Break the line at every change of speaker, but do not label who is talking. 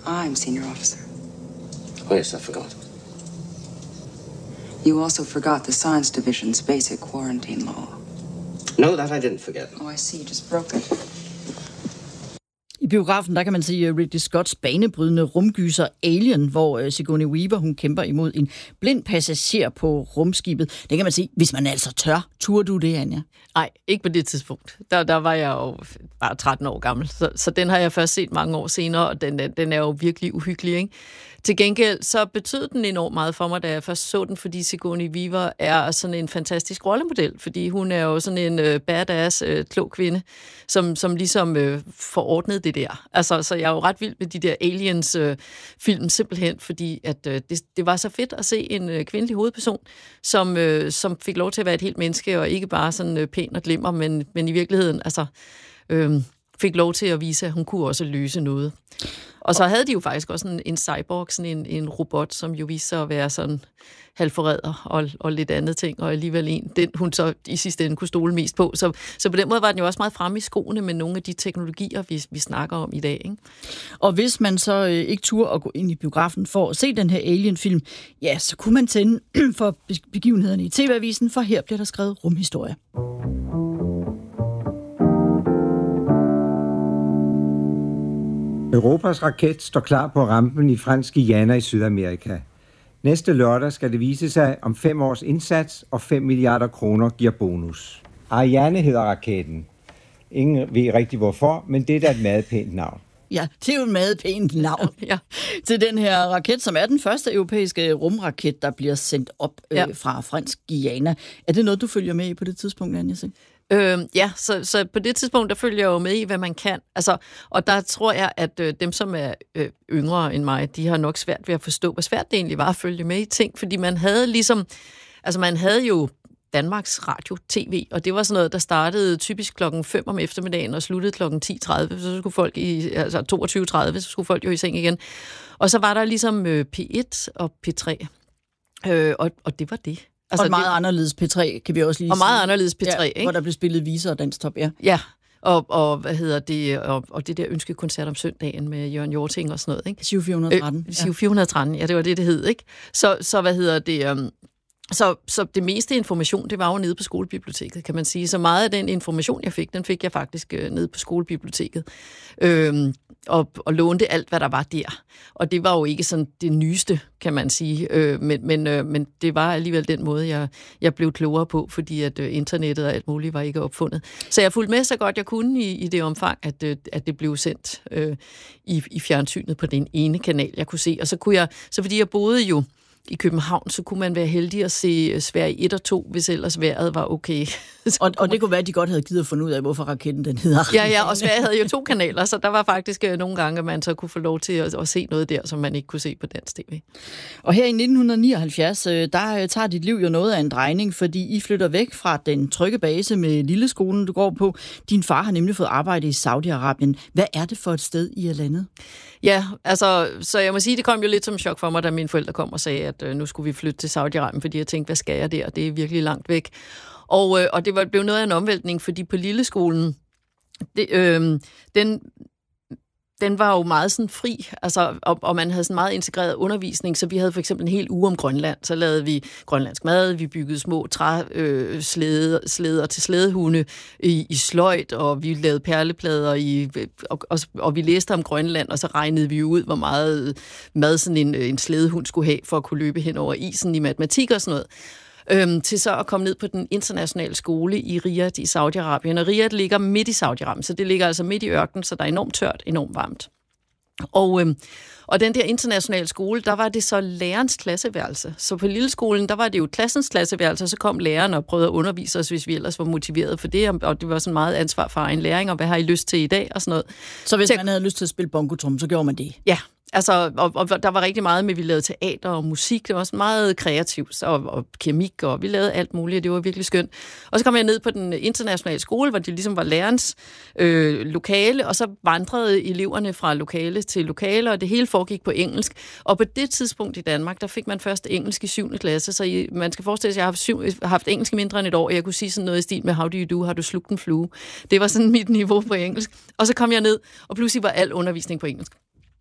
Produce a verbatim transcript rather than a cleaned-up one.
I'm senior officer.
Oh, yes, I forgot.
You also forgot the Science Division's basic quarantine law.
No, that I didn't forget.
Oh, I see. You just broke it.
I biografen, der kan man se Ridley Scotts banebrydende rumgyser Alien, hvor Sigourney Weaver, hun kæmper imod en blind passager på rumskibet. Det kan man se, hvis man altså tør. Turde du det, Anja?
Nej, ikke på det tidspunkt. Der, der var jeg jo bare tretten år gammel, så, så den har jeg først set mange år senere, og den, den er jo virkelig uhyggelig, ikke? Til gengæld så betød den enormt meget for mig, da jeg først så den, fordi Sigourney Weaver er sådan en fantastisk rollemodel, fordi hun er jo sådan en øh, badass, øh, klog kvinde, som, som ligesom øh, forordnede det der. Altså, så jeg er jo ret vild med de der Aliens-film, øh, simpelthen, fordi at, øh, det, det var så fedt at se en øh, kvindelig hovedperson, som, øh, som fik lov til at være et helt menneske, og ikke bare sådan øh, pæn og glimmer, men, men i virkeligheden altså, øh, fik lov til at vise, at hun kunne også løse noget. Og så havde de jo faktisk også en, en cyborg, sådan en, en robot, som jo viste sig at være sådan halvforræder og, og lidt andet ting, og alligevel en, den hun så i sidste ende kunne stole mest på. Så, så på den måde var den jo også meget fremme i skoene med nogle af de teknologier, vi, vi snakker om i dag, ikke?
Og hvis man så øh, ikke turde at gå ind i biografen for at se den her Alien-film, ja, så kunne man tænde for begivenhederne i T V-avisen, for her bliver der skrevet rumhistorie.
Europas raket står klar på rampen i Fransk Guyana i Sydamerika. Næste lørdag skal det vise sig, om fem års indsats og fem milliarder kroner giver bonus. Ariane hedder raketten. Ingen ved rigtig hvorfor, men det er da et meget pænt navn.
Ja, det er jo et meget pænt navn
ja.
til den her raket, som er den første europæiske rumraket, der bliver sendt op ja. øh, fra Fransk Guyana. Er det noget, du følger med i på det tidspunkt, Anja?
Øh, ja, så, så på det tidspunkt, der følger jeg jo med i, hvad man kan. Altså, og der tror jeg, at øh, dem, som er øh, yngre end mig, de har nok svært ved at forstå, hvor svært det egentlig var at følge med i ting, fordi man havde ligesom, altså man havde jo Danmarks Radio T V, og det var sådan noget, der startede typisk klokken fem om eftermiddagen og sluttede klokken ti tredive, så skulle folk i, altså toogtyve tredive, så skulle folk jo i seng igen. Og så var der ligesom øh, P et og P tre, øh, og, og det var det.
Altså og meget det, anderledes P tre, kan vi også lige
og
sige.
Og meget anderledes P tre,
ja,
ikke?
Hvor der blev spillet viser og danstop, ja.
Ja, og, og hvad hedder det, og, og det der ønskekoncert om søndagen med Jørgen Hjorting og sådan noget, ikke?
Siv fire hundrede og tretten.
Øh, Siv fire hundrede og tretten, ja, det var det, det hed, ikke? Så, så hvad hedder det... Um, Så, så det meste information, det var jo nede på skolebiblioteket, kan man sige. Så meget af den information, jeg fik, den fik jeg faktisk øh, nede på skolebiblioteket. Øhm, og, og lånte alt, hvad der var der. Og det var jo ikke sådan det nyeste, kan man sige. Øh, men, men, øh, men det var alligevel den måde, jeg, jeg blev klogere på, fordi at øh, internettet og alt muligt var ikke opfundet. Så jeg fulgte med så godt jeg kunne i, i det omfang, at, øh, at det blev sendt øh, i, i fjernsynet på den ene kanal, jeg kunne se. Og så kunne jeg, så fordi jeg boede jo i København, så kunne man være heldig at se Sverige et og to, hvis ellers vejret var okay.
og, og det kunne være, at de godt havde givet at finde ud af, hvorfor raketten den hedder.
Ja, ja, og Sverige havde jo to kanaler, så der var faktisk nogle gange, at man så kunne få lov til at, at se noget der, som man ikke kunne se på dansk tv.
Og her i nitten nioghalvfjerds, der tager dit liv jo noget af en drejning, fordi I flytter væk fra den trygge base med lilleskolen, du går på. Din far har nemlig fået arbejde i Saudi-Arabien. Hvad er det for et sted, I er landet?
Ja, altså, så jeg må sige, det kom jo lidt som chok for mig, da mine forældre kom og sagde, at øh, nu skulle vi flytte til Saudi-Arabien, fordi jeg tænkte, hvad skal jeg der? Det er virkelig langt væk. Og, øh, og det var, blev noget af en omvæltning, fordi på lilleskolen, det, øh, den, den var jo meget sådan fri, altså, og, og man havde sådan meget integreret undervisning, så vi havde for eksempel en hel uge om Grønland, så lavede vi grønlandsk mad, vi byggede små træsleder øh, sleder til slædehunde i, i sløjt, og vi lavede perleplader, i, og, og, og vi læste om Grønland, og så regnede vi ud, hvor meget mad sådan en, en slædehund skulle have, for at kunne løbe hen over isen i matematik og sådan noget. Øhm, til så at komme ned på den internationale skole i Riyadh i Saudi-Arabien. Og Riyadh ligger midt i Saudi-Arabien, så det ligger altså midt i ørkenen, så der er enormt tørt, enormt varmt. Og, øhm, og den der internationale skole, der var det så lærerens klasseværelse. Så på lilleskolen, der var det jo klassens klasseværelse, og så kom læreren og prøvede at undervise os, hvis vi ellers var motiveret for det, og det var sådan meget ansvar for egen læring, og hvad har I lyst til i dag, og sådan noget.
Så hvis
så,
man havde lyst til at spille bongotrum, så gjorde man det?
Ja. Altså, og, og der var rigtig meget med, vi lavede teater og musik, det var også meget kreativt, og, og keramik, og vi lavede alt muligt, og det var virkelig skønt. Og så kom jeg ned på den internationale skole, hvor det ligesom var lærerens øh, lokale, og så vandrede eleverne fra lokale til lokale, og det hele foregik på engelsk. Og på det tidspunkt i Danmark, der fik man først engelsk i syvende klasse, så I, man skal forestille sig, at jeg har haft, syv, haft engelsk i mindre end et år, og jeg kunne sige sådan noget i stil med, how do you do, har du slugt en flue? Det var sådan mit niveau på engelsk. Og så kom jeg ned, og pludselig var al undervisning på engelsk.